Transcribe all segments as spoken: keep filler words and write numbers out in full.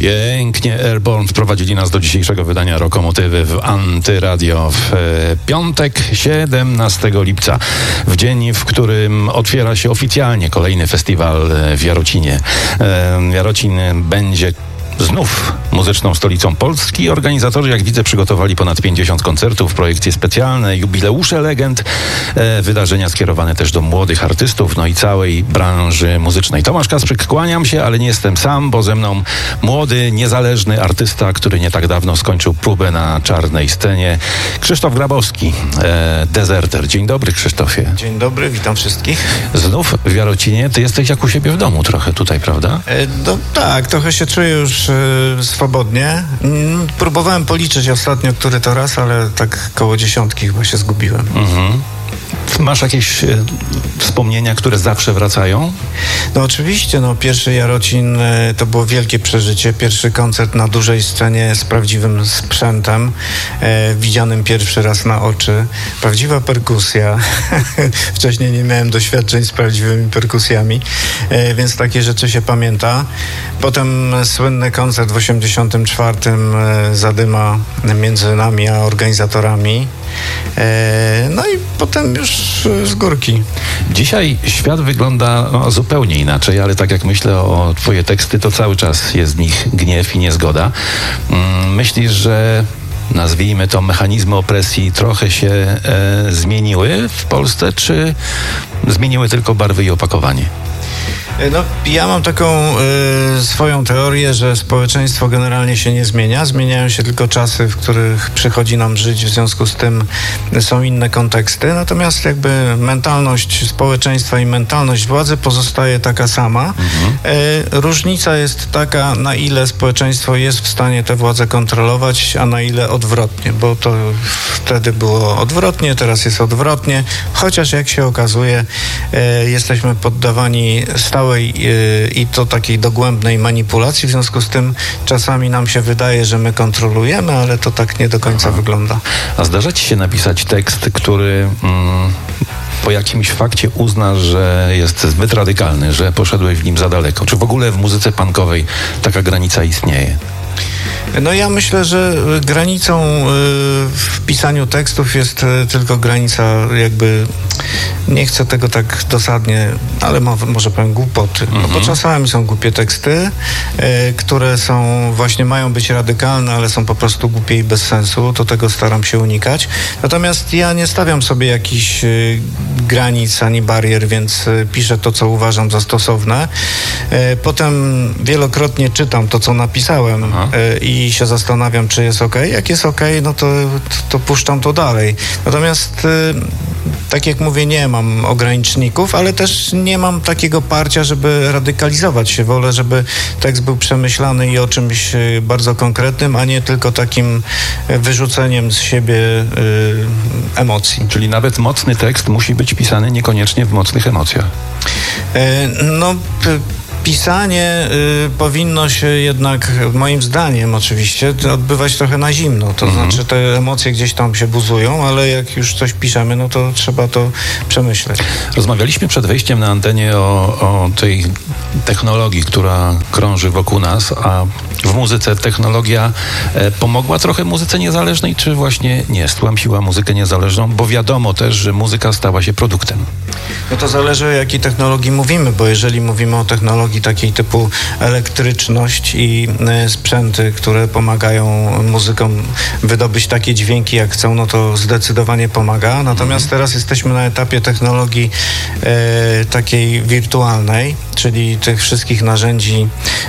Pięknie Airborne wprowadzili nas do dzisiejszego wydania Rokomotywy w Antyradio w e, piątek, siedemnastego lipca, w dzień, w którym otwiera się oficjalnie kolejny festiwal w Jarocinie. E, Jarocin będzie znów muzyczną stolicą Polski. Organizatorzy, jak widzę, przygotowali ponad pięćdziesiąt koncertów, projekcje specjalne, jubileusze legend, e, wydarzenia skierowane też do młodych artystów, no i całej branży muzycznej. Tomasz Kasprzyk, kłaniam się, ale nie jestem sam, bo ze mną młody, niezależny artysta, który nie tak dawno skończył próbę na czarnej scenie. Krzysztof Grabowski, e, Deserter. Dzień dobry, Krzysztofie. Dzień dobry, witam wszystkich. Znów w Jarocinie. Ty jesteś jak u siebie w domu trochę tutaj, prawda? E, no, tak, trochę się czuję już e, swobodnie. Mm, próbowałem policzyć ostatnio, który to raz, ale tak koło dziesiątki chyba się zgubiłem. Mhm. Masz jakieś e, wspomnienia, które zawsze wracają? No oczywiście, no pierwszy Jarocin e, to było wielkie przeżycie. Pierwszy koncert na dużej scenie z prawdziwym sprzętem, e, widzianym pierwszy raz na oczy. Prawdziwa perkusja. Wcześniej nie miałem doświadczeń z prawdziwymi perkusjami, e, więc takie rzeczy się pamięta. Potem słynny koncert w osiemdziesiątym czwartym e, zadyma między nami a organizatorami. E, no i potem już z górki. Dzisiaj świat wygląda no, zupełnie inaczej, ale tak jak myślę o twoje teksty, to cały czas jest w nich gniew i niezgoda. Mm, myślisz, że nazwijmy to mechanizmy opresji trochę się e, zmieniły w Polsce, czy zmieniły tylko barwy i opakowanie? No, ja mam taką y, swoją teorię, że społeczeństwo generalnie się nie zmienia. Zmieniają się tylko czasy, w których przychodzi nam żyć, w związku z tym są inne konteksty. Natomiast jakby mentalność społeczeństwa i mentalność władzy pozostaje taka sama. Mhm. Y, różnica jest taka, na ile społeczeństwo jest w stanie tę władzę kontrolować, a na ile odwrotnie, bo to wtedy było odwrotnie, teraz jest odwrotnie, chociaż jak się okazuje, y, jesteśmy poddawani stałej i to takiej dogłębnej manipulacji, w związku z tym czasami nam się wydaje, że my kontrolujemy, ale to tak nie do końca Aha. wygląda. A zdarza ci się napisać tekst, który mm, po jakimś fakcie uznasz, że jest zbyt radykalny, że poszedłeś w nim za daleko? Czy w ogóle w muzyce punkowej taka granica istnieje? No ja myślę, że granicą w pisaniu tekstów jest tylko granica jakby, nie chcę tego tak dosadnie, ale może powiem głupoty, mhm. no bo czasami są głupie teksty, które są, właśnie mają być radykalne, ale są po prostu głupie i bez sensu, to tego staram się unikać. Natomiast ja nie stawiam sobie jakichś granic ani barier, więc piszę to, co uważam za stosowne. Potem wielokrotnie czytam to, co napisałem Aha. i się zastanawiam, czy jest okej. Jak jest okej, no to, to, to puszczam to dalej. Natomiast tak jak mówię, nie mam ograniczników, ale też nie mam takiego parcia, żeby radykalizować się. Wolę, żeby tekst był przemyślany i o czymś bardzo konkretnym, a nie tylko takim wyrzuceniem z siebie y, emocji. Czyli nawet mocny tekst musi być pisany niekoniecznie w mocnych emocjach. Y, no... P- Pisanie y, powinno się jednak, moim zdaniem oczywiście, odbywać trochę na zimno. To mhm. znaczy te emocje gdzieś tam się buzują, ale jak już coś piszemy, no to trzeba to przemyśleć. Rozmawialiśmy przed wejściem na antenie o, o tej technologii, która krąży wokół nas, a w muzyce technologia e, pomogła trochę muzyce niezależnej, czy właśnie nie? Stłamsiła muzykę niezależną, bo wiadomo też, że muzyka stała się produktem. No to zależy, o jakiej technologii mówimy, bo jeżeli mówimy o technologii takiej typu elektryczność i y, sprzęty, które pomagają muzykom wydobyć takie dźwięki, jak chcą, no to zdecydowanie pomaga. Natomiast teraz jesteśmy na etapie technologii y, takiej wirtualnej, czyli tych wszystkich narzędzi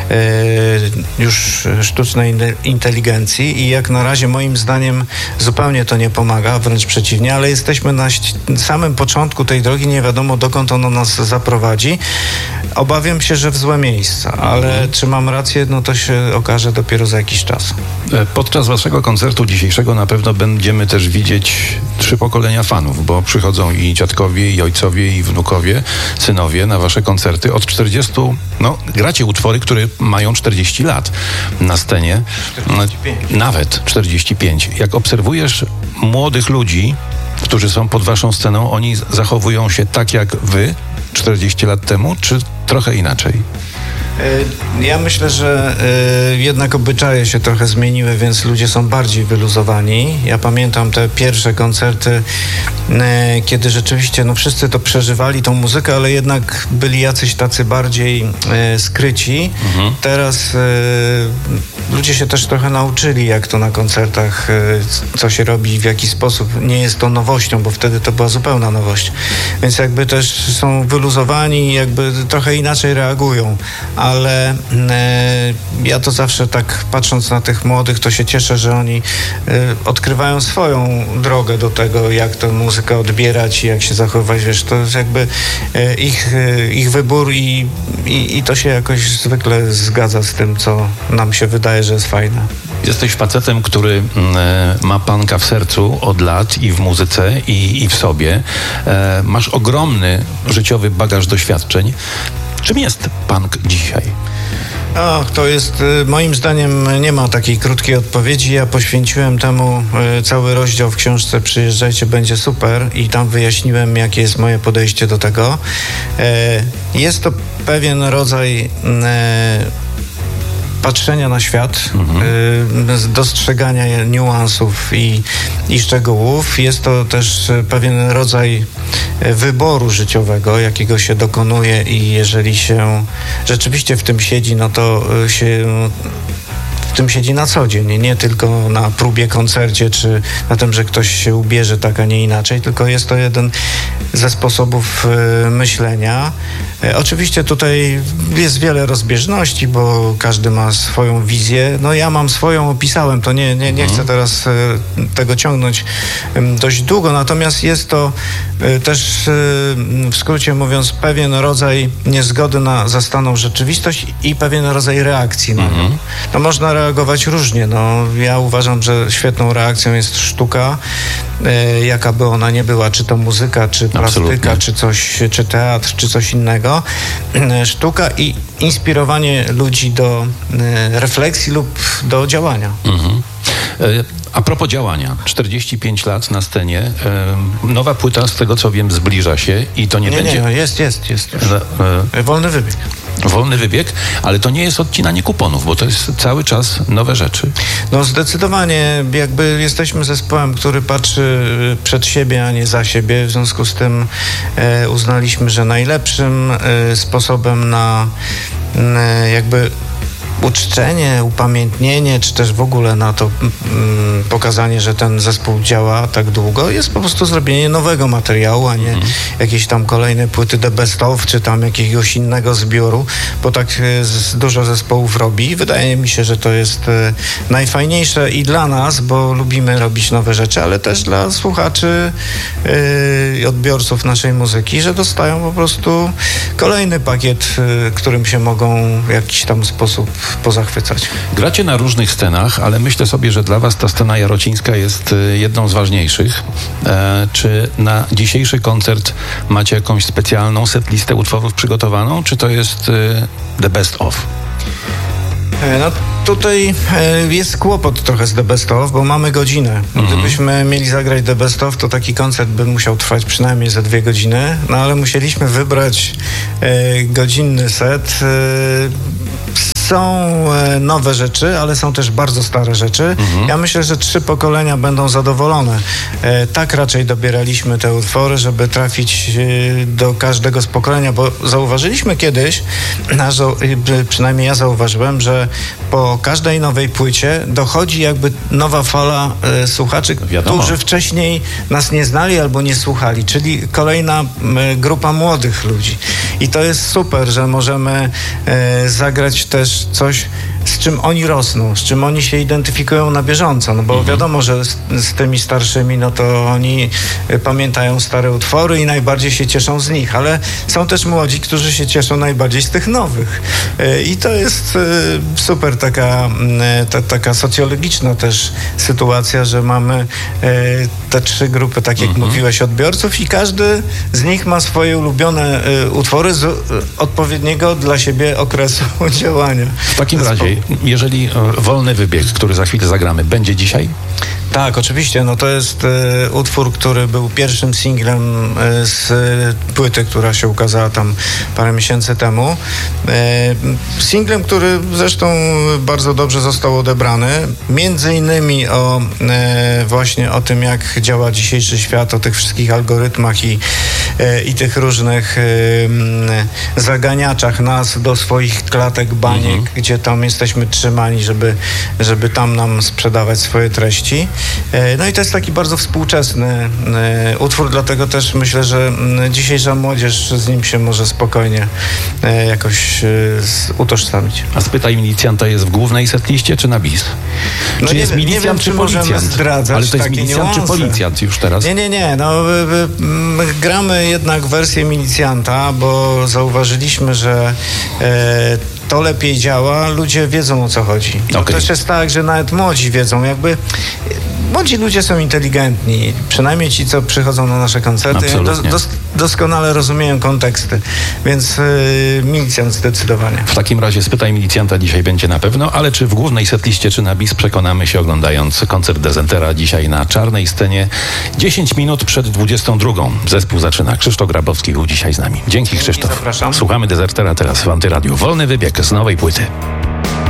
y, już sztucznej inteligencji i jak na razie moim zdaniem zupełnie to nie pomaga, wręcz przeciwnie, ale jesteśmy na samym początku tej drogi, nie wiadomo dokąd ono nas zaprowadzi. Obawiam się, że w złe miejsca, ale mhm. czy mam rację, no to się okaże dopiero za jakiś czas. Podczas waszego koncertu dzisiejszego na pewno będziemy też widzieć trzy pokolenia fanów, bo przychodzą i dziadkowie, i ojcowie, i wnukowie, synowie na wasze koncerty. Od czterdziestu, no gracie utwory, które mają czterdzieści lat na scenie. czterdzieści pięć. Nawet czterdzieści pięć. Jak obserwujesz młodych ludzi, którzy są pod waszą sceną, oni zachowują się tak jak wy czterdzieści lat temu, czy trochę inaczej? Ja myślę, że jednak obyczaje się trochę zmieniły, więc ludzie są bardziej wyluzowani. Ja pamiętam te pierwsze koncerty, kiedy rzeczywiście no wszyscy to przeżywali, tą muzykę, ale jednak byli jacyś tacy bardziej skryci. Mhm. Teraz ludzie się też trochę nauczyli, jak to na koncertach, co się robi, w jaki sposób. Nie jest to nowością, bo wtedy to była zupełna nowość. Więc jakby też są wyluzowani, jakby trochę inaczej reagują. Ale e, ja to zawsze tak patrząc na tych młodych, to się cieszę, że oni e, odkrywają swoją drogę do tego, jak tę muzykę odbierać i jak się zachowywać. Wiesz, to jest jakby e, ich, e, ich wybór i, i, i to się jakoś zwykle zgadza z tym, co nam się wydaje, że jest fajne. Jesteś facetem, który e, ma punka w sercu od lat i w muzyce, i, i w sobie. E, masz ogromny życiowy bagaż doświadczeń. Czym jest punk dzisiaj? O, to jest, moim zdaniem nie ma takiej krótkiej odpowiedzi. Ja poświęciłem temu cały rozdział w książce Przyjeżdżajcie, będzie super i tam wyjaśniłem, jakie jest moje podejście do tego. Jest to pewien rodzaj patrzenia na świat, mhm. y, dostrzegania niuansów i, i szczegółów. Jest to też pewien rodzaj wyboru życiowego, jakiego się dokonuje i jeżeli się rzeczywiście w tym siedzi, no to się w tym siedzi na co dzień, nie tylko na próbie, koncercie, czy na tym, że ktoś się ubierze tak, a nie inaczej, tylko jest to jeden ze sposobów y, myślenia. Y, oczywiście tutaj jest wiele rozbieżności, bo każdy ma swoją wizję. No ja mam swoją, opisałem to, nie, nie, nie chcę teraz y, tego ciągnąć y, dość długo, natomiast jest to y, też y, w skrócie mówiąc pewien rodzaj niezgody na zastaną rzeczywistość i pewien rodzaj reakcji na nią. No można reagować różnie. No, ja uważam, że świetną reakcją jest sztuka, e, jaka by ona nie była, czy to muzyka, czy plastyka, Absolutnie. czy coś, czy teatr, czy coś innego. E, sztuka i inspirowanie ludzi do e, refleksji lub do działania. Mhm. E, a propos działania, czterdzieści pięć lat na scenie, e, nowa płyta, z tego co wiem, zbliża się i to nie, nie będzie... Nie, no jest, jest, jest już. E, Wolny wybieg. Wolny wybieg, ale to nie jest odcinanie kuponów, bo to jest cały czas nowe rzeczy. No zdecydowanie, jakby jesteśmy zespołem, który patrzy przed siebie, a nie za siebie. W związku z tym e, uznaliśmy, że najlepszym e, sposobem na e, jakby uczczenie, upamiętnienie, czy też w ogóle na to mm, pokazanie, że ten zespół działa tak długo, jest po prostu zrobienie nowego materiału, a nie mm. jakieś tam kolejne płyty The Best Of, czy tam jakiegoś innego zbioru, bo tak z, dużo zespołów robi. Wydaje mi się, że to jest e, najfajniejsze i dla nas, bo lubimy robić nowe rzeczy, ale też dla słuchaczy i e, odbiorców naszej muzyki, że dostają po prostu kolejny pakiet, e, którym się mogą w jakiś tam sposób pozachwycać. Gracie na różnych scenach, ale myślę sobie, że dla was ta scena jarocińska jest jedną z ważniejszych. E, czy na dzisiejszy koncert macie jakąś specjalną setlistę utworów przygotowaną, czy to jest e, The Best Of? E, no tutaj e, jest kłopot trochę z The Best Of, bo mamy godzinę. Mm-hmm. Gdybyśmy mieli zagrać The Best Of, to taki koncert by musiał trwać przynajmniej za dwie godziny, no ale musieliśmy wybrać e, godzinny set. E, Są nowe rzeczy, ale są też bardzo stare rzeczy. Mhm. Ja myślę, że trzy pokolenia będą zadowolone. E, tak raczej dobieraliśmy te utwory, żeby trafić e, do każdego z pokolenia, bo zauważyliśmy kiedyś, a, przynajmniej ja zauważyłem, że po każdej nowej płycie dochodzi jakby nowa fala e, słuchaczy, Wiadomo. którzy wcześniej nas nie znali albo nie słuchali, czyli kolejna e, grupa młodych ludzi. I to jest super, że możemy e, zagrać też coś, z czym oni rosną, z czym oni się identyfikują na bieżąco, no bo mhm. wiadomo, że z, z tymi starszymi, no to oni y, pamiętają stare utwory i najbardziej się cieszą z nich, ale są też młodzi, którzy się cieszą najbardziej z tych nowych. Y, I to jest y, super taka, y, ta, taka socjologiczna też sytuacja, że mamy y, te trzy grupy, tak jak mhm. mówiłeś, odbiorców i każdy z nich ma swoje ulubione y, utwory z y, odpowiedniego dla siebie okresu działania. W takim razie, jeżeli wolny wybieg, który za chwilę zagramy, będzie dzisiaj? Tak, oczywiście. No to jest e, utwór, który był pierwszym singlem e, z e, płyty, która się ukazała tam parę miesięcy temu. E, singlem, który zresztą bardzo dobrze został odebrany. Między innymi o e, właśnie o tym, jak działa dzisiejszy świat, o tych wszystkich algorytmach i, e, i tych różnych e, zaganiaczach nas do swoich klatek baniek, mhm. gdzie tam jesteśmy trzymani, żeby, żeby tam nam sprzedawać swoje treści. No i to jest taki bardzo współczesny utwór, dlatego też myślę, że dzisiejsza młodzież z nim się może spokojnie jakoś utożsamić. A Spytaj Milicjanta jest w głównej setliście czy na bis? No czy nie, jest milicjant, nie wiem, czy, czy policjant? Zdradzać Ale to jest milicjant niuanse. czy policjant już teraz? Nie, nie, nie. No, my gramy jednak wersję milicjanta, bo zauważyliśmy, że e, to lepiej działa, ludzie wiedzą, o co chodzi. To okay. też jest tak, że nawet młodzi wiedzą, jakby młodzi ludzie są inteligentni, przynajmniej ci, co przychodzą na nasze koncerty, dos, dos, doskonale rozumieją konteksty, więc yy, milicjant zdecydowanie. W takim razie Spytaj Milicjanta dzisiaj będzie na pewno, ale czy w głównej setliście, czy na bis, przekonamy się oglądając koncert Dezentera dzisiaj na czarnej scenie. dziesięć minut przed dwudziestą drugą. Zespół zaczyna. Krzysztof Grabowski był dzisiaj z nami. Dzięki, Krzysztof. Zapraszam. Słuchamy Dezertera teraz w Antyradiu. Wolny wybieg z nowej płyty.